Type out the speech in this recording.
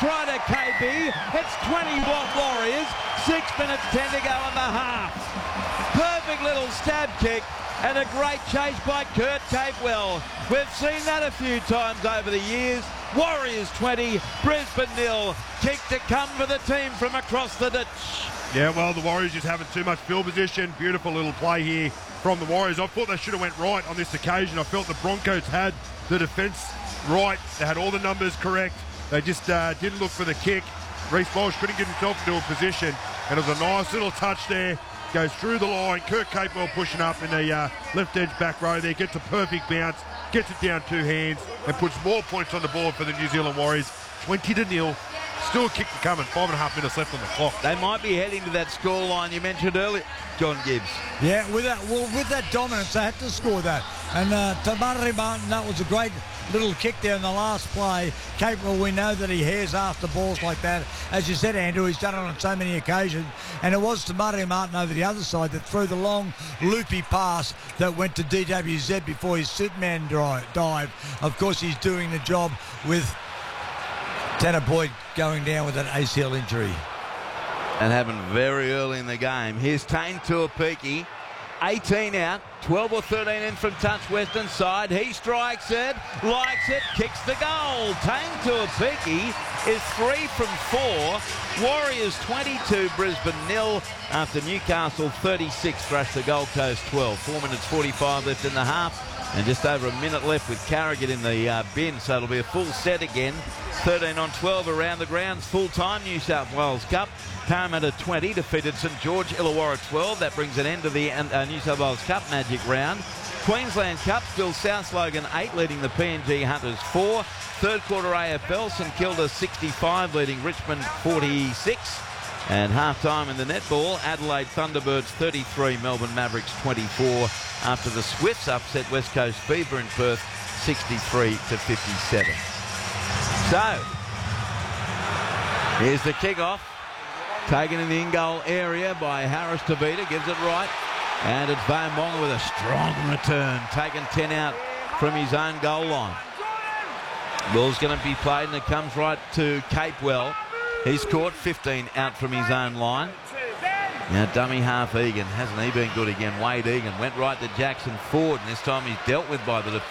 try to KB. It's 20-watt Warriors. 6 minutes 10 to go in the half. Perfect little stab kick and a great chase by Kurt Capewell. We've seen that a few times over the years. Warriors 20, Brisbane 0. Kick to come for the team from across the ditch. Yeah, well, the Warriors just having too much field position. Beautiful little play here from the Warriors. I thought they should have went right on this occasion. I felt the Broncos had the defence right. They had all the numbers correct. They just didn't look for the kick. Reece Walsh couldn't get himself into a position. And it was a nice little touch there. Goes through the line. Kurt Capewell pushing up in the left edge back row there. Gets a perfect bounce. Gets it down two hands and puts more points on the board for the New Zealand Warriors. 20-0. Still a kick to come and 5.5 minutes left on the clock. They might be heading to that scoreline you mentioned earlier, John Gibbs. Yeah, with that dominance, they had to score that. And to Murray Martin, that was a great little kick there in the last play. Capewell, we know that he hairs after balls like that. As you said, Andrew, he's done it on so many occasions. And it was to Murray Martin over the other side that threw the long, loopy pass that went to DWZ before his Superman dive. Of course, he's doing the job with Tanner Boyd going down with an ACL injury. And happened very early in the game. Here's Tane Tuapiki. 18 out, 12 or 13 in from touch western side. He strikes it, likes it, kicks the goal. Tane Tuapiki is 3 from 4. Warriors 22, Brisbane 0 after Newcastle 36 thrashed the Gold Coast 12. 4 minutes 45 left in the half and just over a minute left with Carrigan in the bin, so it'll be a full set again. 13 on 12 around the grounds, full-time New South Wales Cup. Parramatta 20 defeated St George Illawarra 12. That brings an end to the New South Wales Cup Magic Round. Queensland Cup still South Logan 8 leading the PNG Hunters 4. Third quarter AFL, St Kilda 65 leading Richmond 46. And half-time in the netball, Adelaide Thunderbirds 33, Melbourne Mavericks 24 after the Swifts upset West Coast Fever in Perth 63-57. So, here's the kick-off. Taken in the in-goal area by Harris Tavita, gives it right. And it's Vaumonga with a strong return. Taken 10 out from his own goal line. Ball's going to be played and it comes right to Capewell. He's caught 15 out from his own line. Now dummy half Egan. Hasn't he been good again? Wade Egan went right to Jackson Ford and this time he's dealt with by the defence.